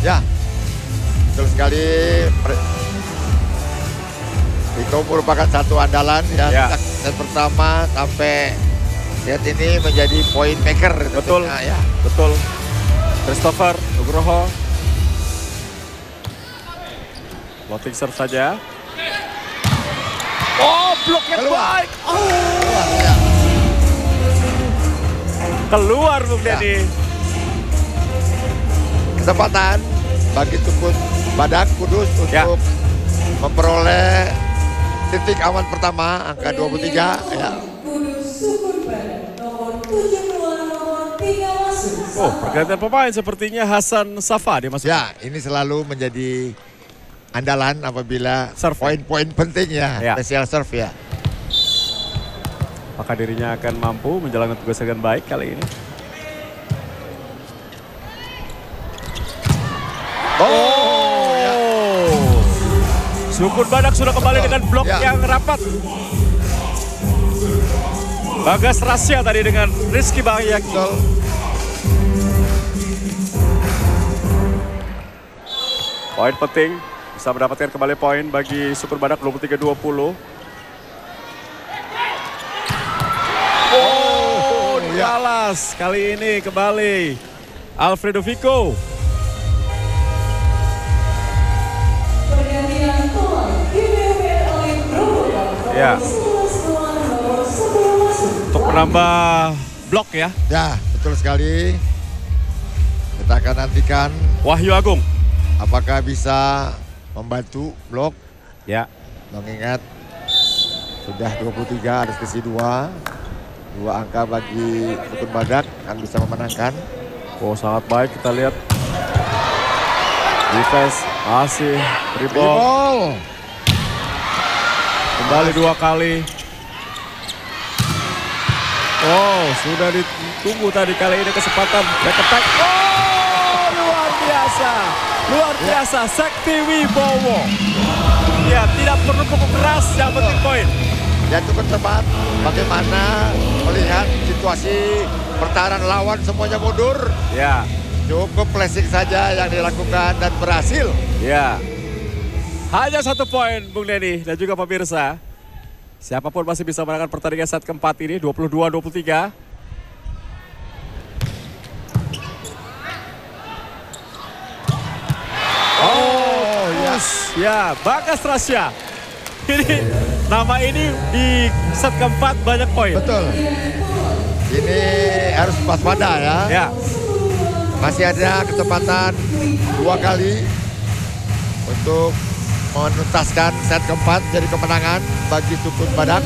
Ya, betul sekali. Itu merupakan satu andalan ya. Ya. Set pertama sampai set ini menjadi point maker. Betul, tentunya, ya. betul. Christopher Nugroho. Floating serve saja. Oh, blok yang Keluar. baik. Keluar, ya. Keluar Bung Ya. Denny. Kesempatan bagi Sukun Badak Kudus untuk Ya. memperoleh titik aman pertama angka 23 ya. Oh, pergantian pemain sepertinya Hasan Safa dimasukkan. Ya, ini selalu menjadi andalan apabila Serve. poin-poin penting ya, Ya. special serve ya. Maka dirinya akan mampu menjalankan tugas dengan baik kali ini. Oh, ya. Sukun Badak sudah kembali dengan blok Ya. yang rapat. Bagas Rasya tadi dengan Rizky Bahyaki. Betul. Poin penting, bisa mendapatkan kembali poin bagi Sukun Badak 23-20. Oh, Dallas kali ini kembali Alfredo Vico. Ya, untuk menambah blok ya. Ya, betul sekali. Kita akan nantikan Wahyu Agung. apakah bisa membantu blok, Ya, mengingat sudah 23 ada selisih 2 angka bagi Sukun Badak yang bisa memenangkan. oh sangat baik kita lihat. Defense masih dribble. Dribble. Kembali 2 kali. Oh, sudah ditunggu tadi kali ini kesempatan back attack. Oh, luar biasa. Luar biasa, Sakti Wibowo. Ya, tidak perlu pukul keras, yang penting poin. Ya, cukup tepat. Bagaimana melihat situasi pertahanan lawan semuanya mundur. Ya, Cukup flashing saja yang dilakukan dan berhasil. ya. Hanya 1 poin, Bung Denny dan juga pemirsa. Siapapun masih bisa menangkan pertandingan set keempat ini, 22-23. Oh, Yes, ya, Bagas Rasya. Ini nama ini di set keempat banyak poin. betul. Ini harus waspada ya. Ya, Masih ada kesempatan 2 kali untuk menuntaskan set keempat jadi kemenangan bagi Sukun Badak.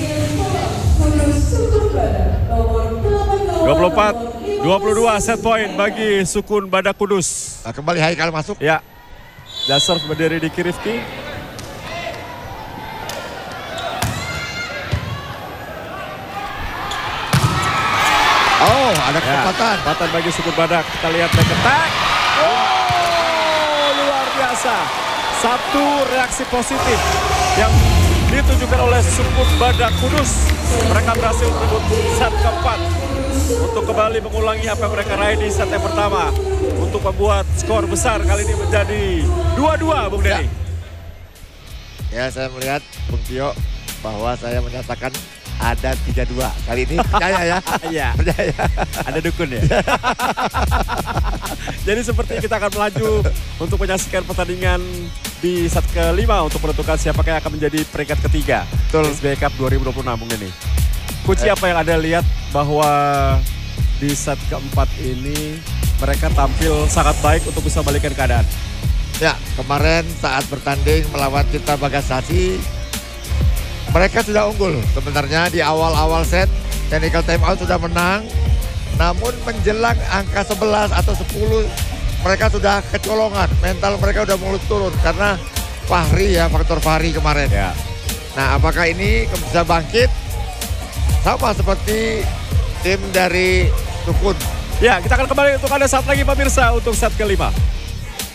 24-22 set poin bagi Sukun Badak Kudus. Nah, kembali Haikal masuk. Ya, dasar berdiri di Rifki. Oh, ada kesempatan. Kesempatan bagi Sukun Badak. Kita lihat back attack. Oh, luar biasa. Satu reaksi positif yang ditunjukkan oleh Sukun Badak Kudus. Mereka berhasil merebut set keempat untuk kembali mengulangi apa yang mereka raih di set yang pertama. Untuk membuat skor besar kali ini menjadi 2-2, Bung Denny. Ya, saya melihat Bung Tio bahwa saya menyatakan ada 3-2 kali ini. Percaya ya? Iya. Percaya. Ada dukun ya. Jadi seperti kita akan melaju untuk menyaksikan pertandingan di set kelima untuk menentukan siapakah yang akan menjadi peringkat ketiga. Betul. SBI Cup 2026 Bung Denny. Kunci apa yang Anda lihat bahwa di set keempat ini mereka tampil sangat baik untuk bisa balikan keadaan? Ya, kemarin saat bertanding melawan Tirta Bagasasi, mereka sudah unggul. Sebenarnya di awal-awal set, technical time out sudah menang. Namun menjelang angka 11 atau 10, mereka sudah kecolongan. Mental mereka sudah mulai turun karena Fahri ya, faktor Fahri kemarin. Ya. Nah, apakah ini bisa bangkit? Sama seperti tim dari Sukun. Ya, kita akan kembali untuk Anda saat lagi pemirsa untuk set kelima.